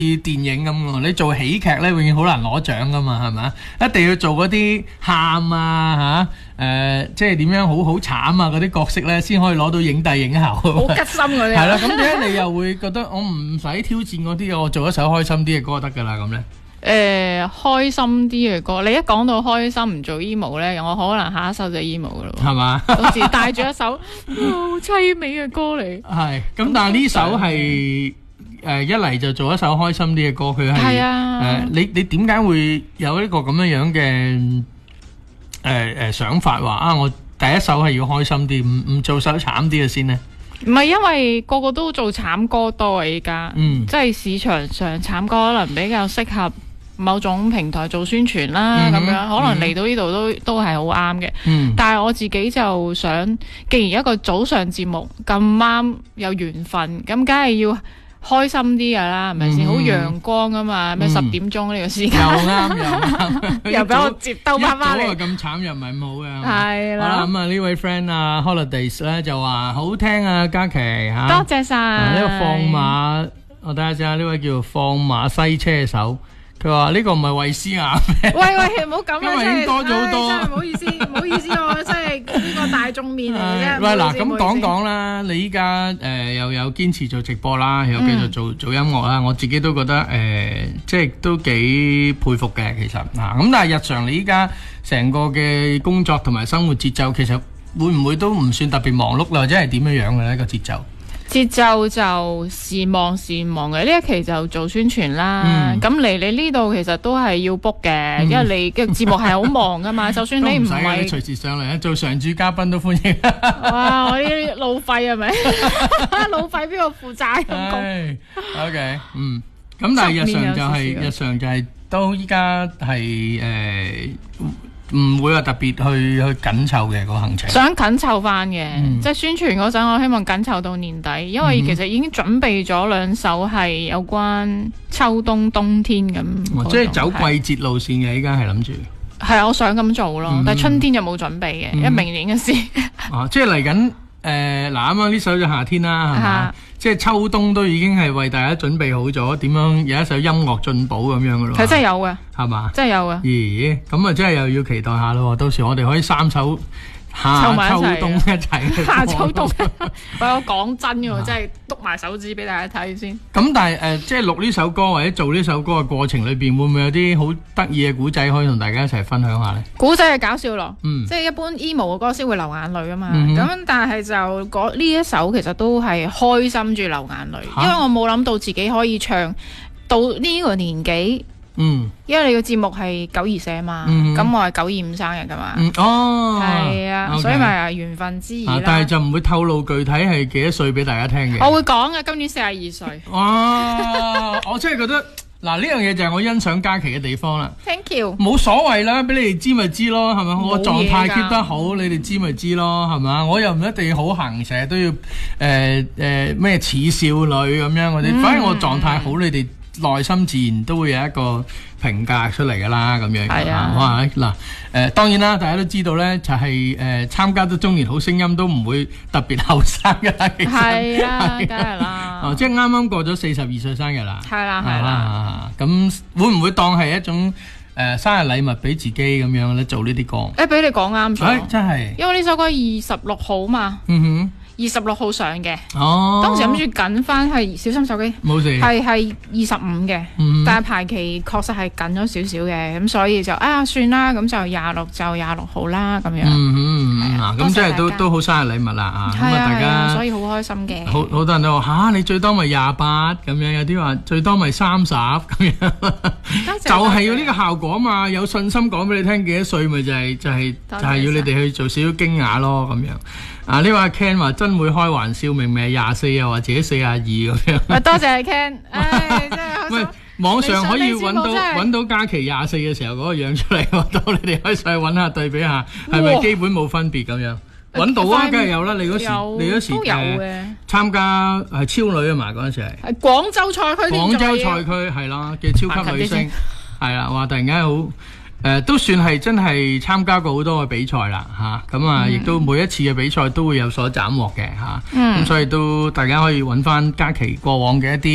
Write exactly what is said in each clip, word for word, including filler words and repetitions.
電影咁喎，你做喜劇咧永遠好難攞獎噶嘛，係咪？一定要做嗰啲喊啊嚇，誒即係點樣好好慘啊嗰啲角色咧，先可以攞到影帝影后。 好吉心嗰啲。 係啦，咁點解你又會覺得我唔使挑戰嗰啲，我做一首開心啲嘅歌得㗎啦咁咧？ 誒、開心啲嘅歌，你一講到開心唔做 emo 咧，我可能下一首就 emo 噶咯， 係嘛？ 到時帶住一首好凄美嘅歌嚟。 係，咁但係呢首係。誒一嚟就做一首開心啲嘅歌，佢係誒你你點解會有呢個咁樣樣嘅誒誒想法話啊？我第一首係要開心啲，唔唔做首慘啲嘅先呢？ 唔係因為個個都做慘歌多啊！依家， 嗯， 即係市場上慘歌可能比較適合某種平台做宣傳啦，咁、嗯、樣可能嚟到呢度都、嗯、都係好啱嘅。嗯，但係我自己就想，既然一個早上節目咁啱有緣分，咁梗係要開心啲噶啦，係咪先？好陽光啊嘛，咩十點鐘呢個時間又啱又啱，又俾我接兜翻翻嚟。一早啊咁慘又唔係咁好嘅。係啦。好啦，咁啊呢位 friend 啊 Holidays 咧就話好聽啊，嘉琪嚇。多謝晒。呢個放馬，我睇下先啊，呢位叫放馬西車手。佢話呢個唔係衛斯亞咩？喂喂，唔好咁啦，真係多咗好多，真係唔好意思，唔好意思，我真係呢個大眾面嚟嘅啫。喂嗱，咁講講啦，你依家誒又有堅持做直播啦，又繼續做做音樂啦，我自己都覺得誒，即係都幾佩服嘅其實啊。咁但係日常你依家成個嘅工作同埋生活節奏，其實會唔會都唔算特別忙碌啦，或者係點樣樣嘅呢個節奏？節奏就時忙時忙嘅，呢一期就做宣傳啦。咁嚟、嗯、你呢度其實都係要 book 嘅，嗯、因為你嘅節目係好忙噶嘛。就算你唔係，你隨時上嚟做常駐嘉賓都歡迎。哇！我啲老費係咪？老費邊個負責咁講 ？OK， 嗯。咁但係日常就係、是、日常就係、是、都依家係誒。唔會話特別去去緊湊嘅個行程，想緊湊翻嘅，嗯、即係宣傳嗰陣，我希望緊湊到年底，因為其實已經準備咗兩首係有關秋冬冬天咁、哦，即係走季節路線嘅，依家係諗住。係啊，我想咁做咯，嗯、但係春天就冇準備嘅，嗯、因為明年嘅事。啊，即係嚟緊。誒，嗱啱啱呢首就夏天啦，係嘛？啊、即係秋冬都已經係為大家準備好咗，點樣有一首音樂進補咁樣噶咯？係真係有嘅，係嘛？真係有嘅。咦，咁啊，真係又要期待下咯。到時我哋可以三首夏秋冬一齊。夏秋冬，喂，我講真嘅，我真係篤埋手指俾大家睇先。咁但係誒，即係錄呢首歌或者做呢首歌嘅過程裏邊，會唔會有啲好得意嘅古仔可以同大家一齊分享下咧？古仔係搞笑咯，嗯，即係一般 emo 嘅歌先會流眼淚啊嘛。咁但係就嗰呢一首其實都係開心住流眼淚，因為我冇諗到自己可以唱到呢個年紀。嗯，因為你個節目係九二四啊嘛，咁我係九二五生日噶嘛，哦，係啊，所以咪係緣分之意啦。但係就唔會透露具體係幾多歲俾大家聽嘅。我會講嘅，今年四十二歲。哇，我真係覺得嗱呢樣嘢就係我欣賞嘉琪嘅地方啦。Thank you。冇所謂啦，俾你哋知咪知咯，係咪？我狀態 keep 得好，你哋知咪知咯，係咪？我又唔一定要好行，成日都要誒誒咩似少女咁樣嗰啲，反正我狀態好，你哋內心自然都會有一個評價出嚟㗎啦，咁樣係啊！哇嗱誒，當然啦，大家都知道咧，就係誒參加咗中年好聲音都唔會特別後生㗎啦，其實係啊，梗係啦，哦，即係啱啱過咗四十二歲生日啦，係啦係啦，咁會唔會當係一種誒生日禮物俾自己咁樣咧？做呢啲歌誒，俾你講啱咗，真係，因為呢首歌二十六號嘛，嗯哼。二十六號上嘅，哦、當時諗住緊翻係小心手機，冇事，係係二十五嘅，嗯、但係排期確實係緊咗少少嘅，咁所以就啊算啦，咁就廿六就廿六號啦咁樣。嗯嗯嗯，咁即係都都好生日禮物啦啊！咁啊大家，所以好開心嘅。好好多人都話吓、啊，你最多咪廿八咁樣，有啲話最多咪三十咁樣，就係要呢個效果嘛，有信心講俾你聽幾多歲咪就係、是、就係、是、就係、是、要你哋去做少少驚訝咯咁樣。啊！呢位 Ken 話真會開玩笑，明明係廿四又或者四廿二咁樣。多謝 Ken，唉，真係好。喂，網上可以揾到揾到嘉琪廿四嘅時候嗰個樣出嚟，到你哋可以上去揾下對比下，係咪基本冇分別咁樣？揾到啊，梗係有啦！你嗰時你嗰時誒參加係超女啊嘛，嗰陣時係。係廣州賽區。廣州賽區係啦嘅超級女星，係啦，話突然間好。誒、呃、都算係真係參加過好多嘅比賽啦嚇，咁啊亦、嗯、都每一次嘅比賽都會有所斬獲嘅嚇，咁、嗯、所以都大家可以揾翻嘉琪過往嘅一啲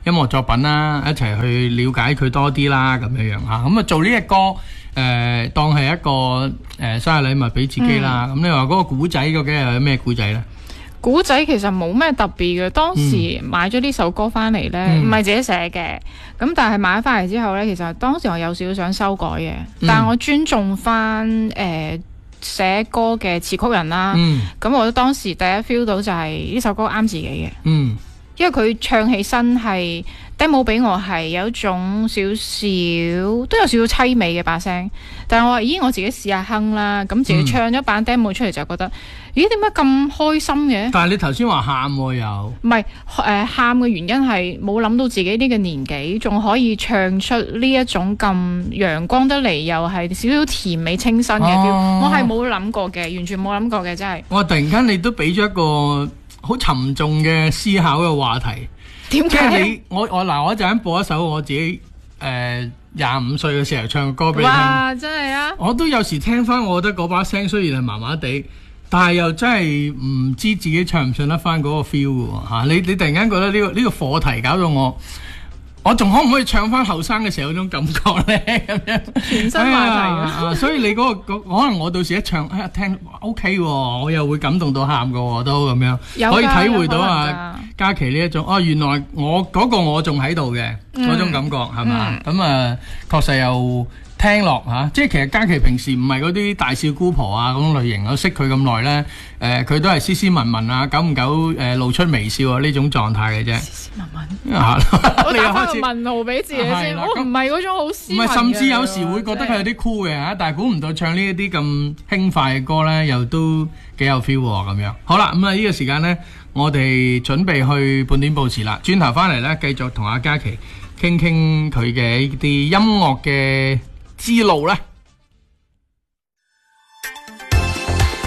音樂作品啦，一齊去了解佢多啲啦，咁樣樣嚇。咁啊做呢隻歌，誒、呃、當係一個誒、呃、生日禮物俾自己啦。咁、嗯、你話嗰個古仔究竟係有咩古仔咧？ 古仔其實冇咩特別嘅，當時買咗呢首歌翻嚟呢，唔係、嗯、自己寫嘅，咁但係買翻嚟之後呢，其實當時我有少少想修改嘅，嗯、但係我尊重翻誒寫歌嘅詞曲人啦，咁、嗯、我覺得當時第一 feel 到就係呢首歌啱自己嘅，嗯、因為佢唱起身係 demo 俾我係有一種少少都有少少淒美嘅把聲，但係我話咦我自己試下哼啦，咁自己唱咗版 demo 出嚟就覺得。咦？點解咁開心嘅？但係你頭先話喊喎又唔係誒喊嘅原因係冇諗到自己呢個年紀仲可以唱出呢一種咁陽光得嚟又係少少甜美清新嘅 feel，哦、我係冇諗過嘅，完全冇諗過嘅真係。我突然間你都俾咗一個好沉重嘅思考嘅話題，點解？即係你我我嗱我一陣間播一首我自己誒廿五歲嘅時候唱嘅歌俾你聽。哇！真係啊！我都有時聽翻，我覺得嗰把聲雖然係麻麻地。但係又真係唔知自己唱唔唱得翻嗰個 feel 嘅喎嚇，你你突然間覺得呢、呢個呢、呢個課題搞到我，我仲可唔可以唱翻後生嘅時候嗰種感覺咧？咁樣全新話題啊、哎！所以你嗰、嗰個可能我到時一唱，哎呀聽 OK 喎，我又會感動到喊嘅喎，都咁樣的可以體會到啊嘉琪呢一種哦，原來我嗰、嗰個我仲喺度嘅嗰種感覺係嘛？咁、嗯、啊確實又。聽落嚇，即係其實嘉琪平時唔係嗰啲大笑姑婆啊嗰種類型，我識佢咁耐咧，誒、呃、佢都係斯斯文文啊，久唔久誒、呃、露出微笑啊呢種狀態嘅啫。斯斯文文，啊、我打翻個問號俾自己先，我唔係嗰種好斯文嘅。唔係，甚至有時會覺得佢有啲酷嘅嚇，但係估唔到唱呢一啲咁輕快嘅歌咧，又都幾有 feel 喎咁樣。好啦，咁啊呢個時間咧，我哋準備去半點報時啦，轉頭翻嚟咧，繼續同阿嘉琪傾傾佢嘅呢啲音樂嘅之路咧，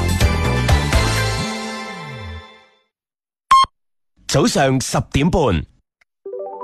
早上十點半。